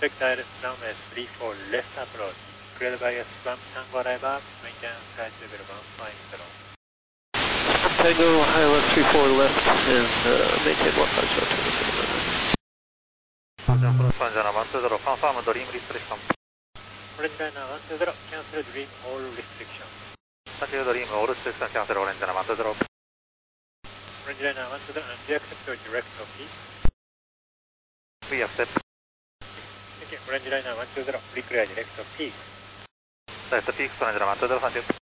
Expect ILS runway 34 left approach. Cleared by S1 Tango arrival. Maintain flight level 150. Tango ILS 34 left and maintain 150. Flight 120, confirm dream restriction. Orange Liner 120, cancel dream all restriction. Thank you, dream all restriction, cancel Orange Liner 120. Orange Liner 120, and do you accept your direct of peak? We accept. Thank you, Orange Liner 120, pre-clear direct of peak. Direct peak, Orange Liner 120, thank you.